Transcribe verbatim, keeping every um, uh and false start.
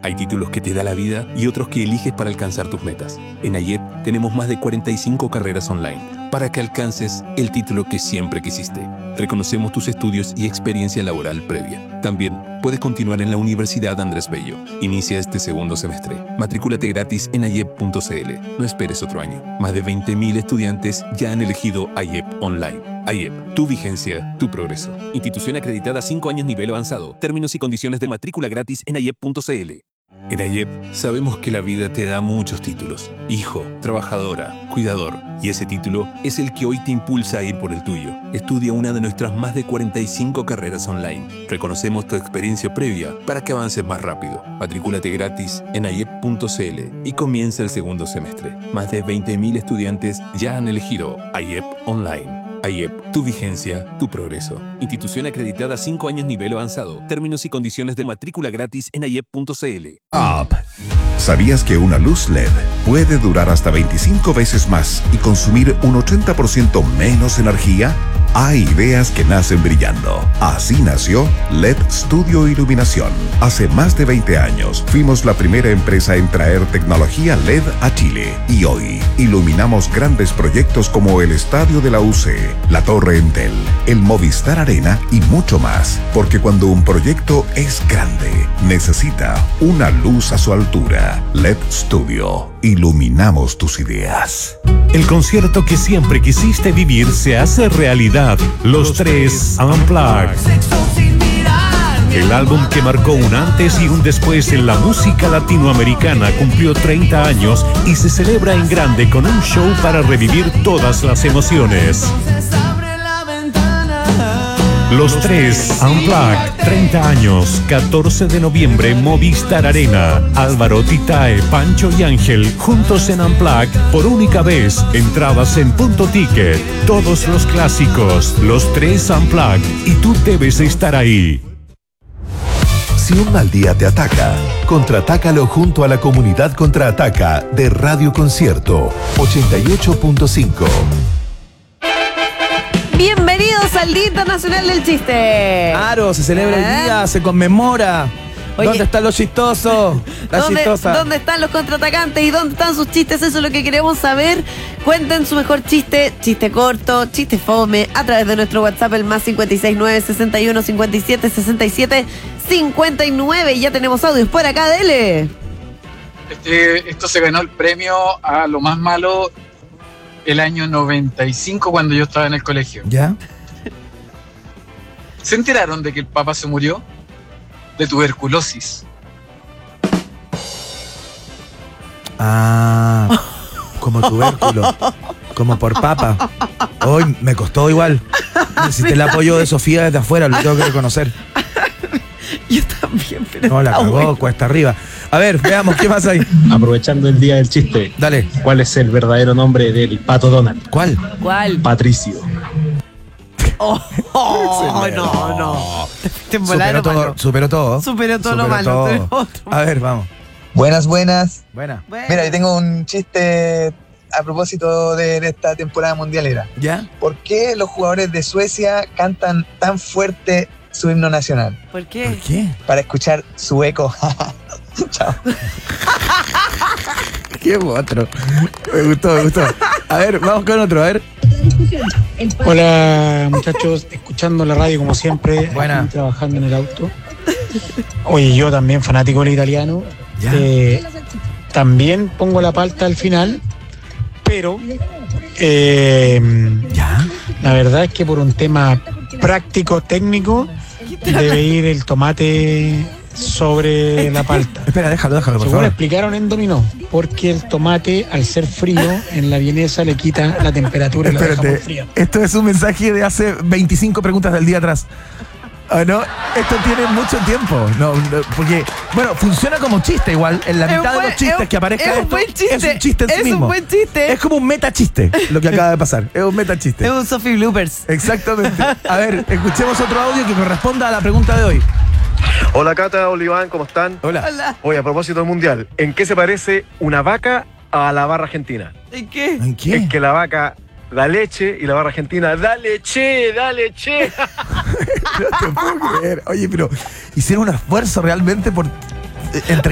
Hay títulos que te da la vida y otros que eliges para alcanzar tus metas. En AYEP tenemos más de cuarenta y cinco carreras online para que alcances el título que siempre quisiste. Reconocemos tus estudios y experiencia laboral previa. También puedes continuar en la Universidad Andrés Bello. Inicia este segundo semestre. Matricúlate gratis en ayep punto cl. No esperes otro año. Más de veinte mil estudiantes ya han elegido AYEP Online. AYEP, tu vigencia, tu progreso. Institución acreditada cinco años nivel avanzado. Términos y condiciones de matrícula gratis en ayep punto cl. En AYEP sabemos que la vida te da muchos títulos. Hijo, trabajadora, cuidador. Y ese título es el que hoy te impulsa a ir por el tuyo. Estudia una de nuestras más de cuarenta y cinco carreras online. Reconocemos tu experiencia previa para que avances más rápido. Matricúlate gratis en ayep punto cl y comienza el segundo semestre. Más de veinte mil estudiantes ya han elegido AYEP Online. AYEP, tu vigencia, tu progreso. Institución acreditada cinco años nivel avanzado. Términos y condiciones de matrícula gratis en ayep punto cl. Up. ¿Sabías que una luz L E D puede durar hasta veinticinco veces más y consumir un ochenta por ciento menos energía? Hay ideas que nacen brillando. Así nació L E D Studio Iluminación. Hace más de veinte años fuimos la primera empresa en traer tecnología L E D a Chile. Y hoy iluminamos grandes proyectos como el Estadio de la U C, la Torre Entel, el Movistar Arena y mucho más. Porque cuando un proyecto es grande, necesita una luz a su altura. L E D Studio. Iluminamos tus ideas. El concierto que siempre quisiste vivir se hace realidad. Los Tres Unplugged. El álbum que marcó un antes y un después en la música latinoamericana cumplió treinta años y se celebra en grande con un show para revivir todas las emociones. Los Tres Unplugged, treinta años, catorce de noviembre, Movistar Arena. Álvaro, Titae, Pancho y Ángel, juntos en Unplugged, por única vez. Entradas en Punto Ticket. Todos los clásicos, Los Tres Unplugged, y tú debes estar ahí. Si un mal día te ataca, contraatácalo junto a la comunidad Contraataca de Radio Concierto ochenta y ocho punto cinco. Bienvenidos al Día Internacional del Chiste. Claro, se celebra ¿Eh? el día, se conmemora. Oye, ¿dónde están los chistosos? La ¿Dónde, chistosa. ¿Dónde están los contraatacantes y dónde están sus chistes? Eso es lo que queremos saber. Cuenten su mejor chiste, chiste corto, chiste fome, a través de nuestro WhatsApp, el más cinco seis nueve, sesenta y uno, cincuenta y siete, sesenta y siete, cincuenta y nueve. Ya tenemos audios por acá, dele. Este, esto se ganó el premio a lo más malo el año noventa y cinco, cuando yo estaba en el colegio. ¿Ya? ¿Se enteraron de que el Papa se murió? De tuberculosis. Ah, como tubérculo, como por papa. Hoy me costó igual. Necesité el apoyo de Sofía desde afuera, lo tengo que reconocer. Yo también, pero No, la está cagó, bueno. cuesta arriba. A ver, veamos, ¿qué pasa ahí? Aprovechando el día del chiste, Dale. ¿cuál es el verdadero nombre del Pato Donald? ¿Cuál? ¿Cuál? Patricio. Oh, oh, no, no. Te Superó todo, superó todo. Superó todo lo Superó malo. todo. Pero otro. A ver, vamos. Buenas, buenas. Buena. Bueno. Mira, yo tengo un chiste a propósito de esta temporada mundialera. ¿Ya? ¿Por qué los jugadores de Suecia cantan tan fuerte su himno nacional? ¿Por qué? ¿Por qué? Para escuchar su eco. Chao. Qué otro. Me gustó, me gustó. A ver, vamos con otro, a ver. Hola muchachos, escuchando la radio como siempre, Buena. aquí trabajando en el auto. Oye, yo también fanático del italiano, Ya. eh, también pongo la palta al final, pero eh, ¿Ya? la verdad es que por un tema práctico, técnico, debe ir el tomate sobre la palta. Espera, déjalo, déjalo, por Según favor. explicaron en Dominó, porque el tomate, al ser frío, en la vienesa le quita la temperatura y la deja muy Espérate, fría. esto es un mensaje de hace veinticinco preguntas del día atrás. Ah, no, esto tiene mucho tiempo. No, no, porque, bueno, funciona como chiste igual. En la Es mitad un de buen- los chistes es un- que aparezca es un esto, buen chiste. es un chiste en sí Es un mismo. buen chiste. Es como un meta chiste lo que acaba de pasar. Es un meta chiste. Es un Sophie Bloopers. Exactamente. A ver, escuchemos otro audio que corresponda a la pregunta de hoy. Hola Cata, hola Iván, ¿cómo están? Hola. Hola. Oye, a propósito del mundial, ¿en qué se parece una vaca a la barra argentina? ¿En qué? ¿En qué? Es que la vaca da leche y la barra argentina da leche, da leche. No te puedo creer. Oye, pero hicieron un esfuerzo realmente por eh, entre